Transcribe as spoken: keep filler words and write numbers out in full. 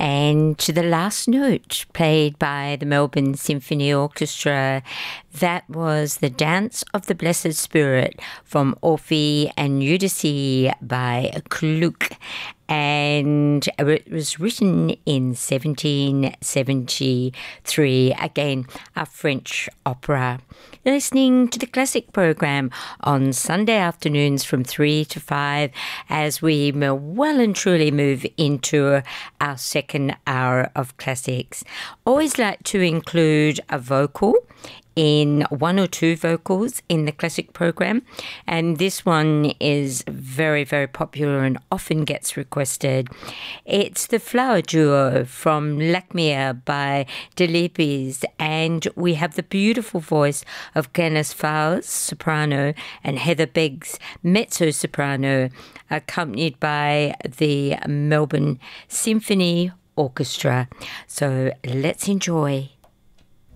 And to the last note played by the Melbourne Symphony Orchestra, that was The Dance of the Blessed Spirit from Orpheus and Eurydice by Gluck. And it was written in seventeen seventy-three, again, a French opera. You're listening to the Classic Program on Sunday afternoons from three to five as we well and truly move into our second hour of classics. Always like to include a vocal in one or two vocals in the classic program, and this one is very, very popular and often gets requested. It's the Flower Duo from Lakmia by Delibes, and we have the beautiful voice of Glenys Fowles, soprano, and Heather Beggs, mezzo-soprano, accompanied by the Melbourne Symphony Orchestra. So let's enjoy